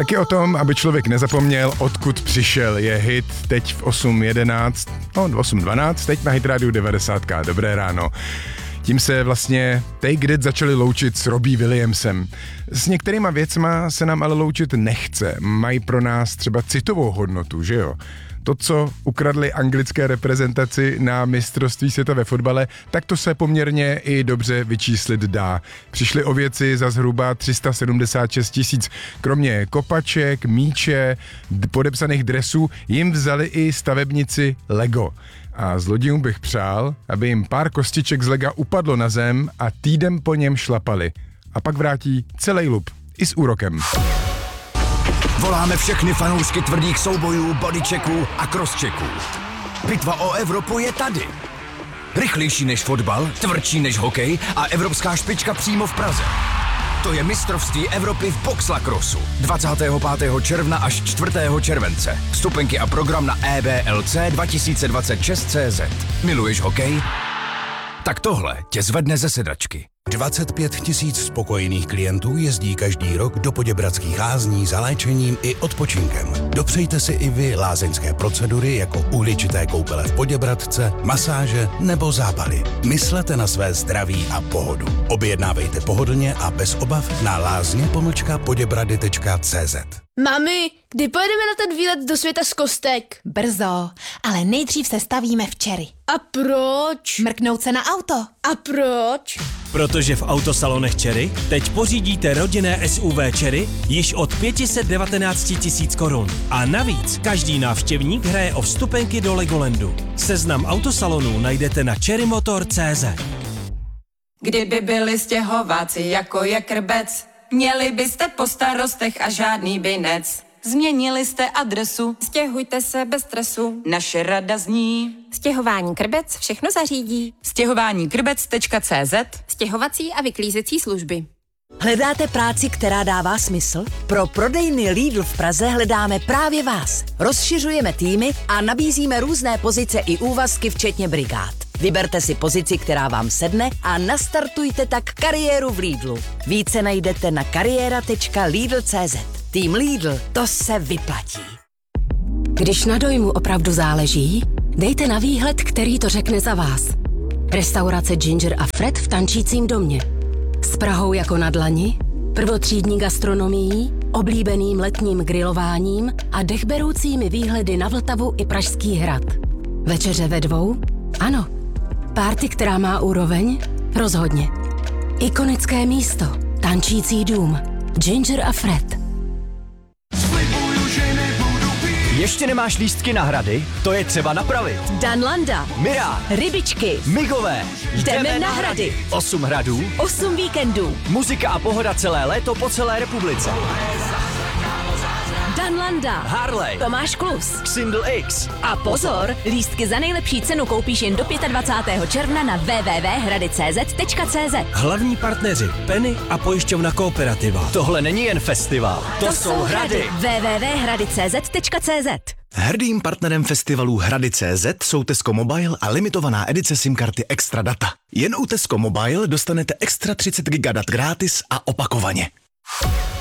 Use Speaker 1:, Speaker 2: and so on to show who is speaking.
Speaker 1: Taky o tom, aby člověk nezapomněl, odkud přišel, je hit teď v 8.12, teď na Hit Radio 90. Dobré ráno. Tím se vlastně Take That začali loučit s Robbie Williamsem. S některýma věcma se nám ale loučit nechce. Mají pro nás třeba citovou hodnotu, že jo? To, co ukradli anglické reprezentaci na mistrovství světa ve fotbale, tak to se poměrně i dobře vyčíslit dá. Přišli o věci za zhruba 376 000. Kromě kopaček, míče, podepsaných dresů jim vzali i stavebnici Lego. A zlodějům bych přál, aby jim pár kostiček z lega upadlo na zem a týden po něm šlapali. A pak vrátí celý lup. I s úrokem.
Speaker 2: Voláme všechny fanoušky tvrdých soubojů, bodychecků a crosschecků. Bitva o Evropu je tady. Rychlejší než fotbal, tvrdší než hokej a evropská špička přímo v Praze. To je mistrovství Evropy v boxlacrossu. 25. června až 4. července. Vstupenky a program na EBLC 2026.cz. Miluješ hokej? Tak tohle tě zvedne ze sedačky.
Speaker 3: 25 000 spokojených klientů jezdí každý rok do Poděbradských lázní za léčením i odpočinkem. Dopřejte si i vy lázeňské procedury jako uhličité koupele v Poděbradce, masáže nebo zápaly. Myslete na své zdraví a pohodu. Objednávejte pohodlně a bez obav na lázně-poděbrady.cz.
Speaker 4: Mami, kdy pojedeme na ten výlet do světa z kostek?
Speaker 5: Brzo, ale nejdřív se stavíme v Cherry.
Speaker 4: A proč?
Speaker 5: Mrknout se na auto.
Speaker 4: A proč?
Speaker 6: Protože v autosalonech Cherry teď pořídíte rodinné SUV Cherry již od 519 000 korun. A navíc každý návštěvník hraje o vstupenky do Legolandu. Seznam autosalonů najdete na cherrymotor.cz.
Speaker 7: Kdyby byli stěhováci jako je Krbec, měli byste po starostech a žádný binec. Změnili jste adresu, stěhujte se bez stresu. Naše rada zní:
Speaker 8: Stěhování Krbec všechno zařídí.
Speaker 7: stěhováníkrbec.cz.
Speaker 8: Stěhovací a vyklízecí služby.
Speaker 9: Hledáte práci, která dává smysl? Pro prodejny Lidl v Praze hledáme právě vás. Rozšiřujeme týmy a nabízíme různé pozice i úvazky, včetně brigád. Vyberte si pozici, která vám sedne a nastartujte tak kariéru v Lidlu. Více najdete na kariéra.lidl.cz. Tým Lidl, to se vyplatí.
Speaker 10: Když na dojmu opravdu záleží, dejte na výhled, který to řekne za vás. Restaurace Ginger a Fred v Tančícím domě. S Prahou jako na dlani, prvotřídní gastronomií, oblíbeným letním grilováním a dechberoucími výhledy na Vltavu i Pražský hrad. Večeře ve dvou? Ano. Párty, která má úroveň? Rozhodně. Ikonické místo. Tančící dům. Ginger a Fred.
Speaker 2: Ještě nemáš lístky na hrady? To je třeba napravit.
Speaker 9: Danlanda,
Speaker 2: Mira,
Speaker 9: Rybičky,
Speaker 2: Migové,
Speaker 9: jdeme na hrady.
Speaker 2: 8 hradů,
Speaker 9: 8 víkendů.
Speaker 2: muzika a pohoda celé léto po celé republice.
Speaker 9: Danlanda,
Speaker 2: Harley,
Speaker 9: Tomáš Klus.
Speaker 2: Single X.
Speaker 9: A pozor, lístky za nejlepší cenu koupíš jen do 25. června na www.hrady.cz.
Speaker 6: Hlavní partneři Penny a pojišťovna Kooperativa.
Speaker 2: Tohle není jen festival, to jsou hrady.
Speaker 9: www.hrady.cz.
Speaker 3: Hrdým partnerem festivalu Hrady.cz jsou Tesco Mobile a limitovaná edice SIM karty Extra Data. Jen u Tesco Mobile dostanete extra 30 GB dat gratis a opakovaně.